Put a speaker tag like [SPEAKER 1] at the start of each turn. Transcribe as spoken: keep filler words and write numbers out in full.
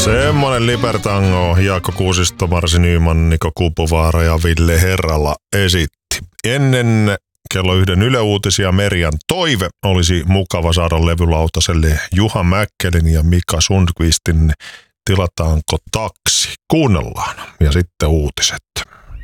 [SPEAKER 1] Semmonen Libertango Jaakko Kuusisto, Marsi Nyman, Niko Kuupovaara ja Ville Herrala esitti. Ennen kello yhden Yle Uutisia Merian toive olisi mukava saada levylautaselle Juha Mäkkelin ja Mika Sundqvistin Tilataanko taksi? Kuunnellaan ja sitten uutiset.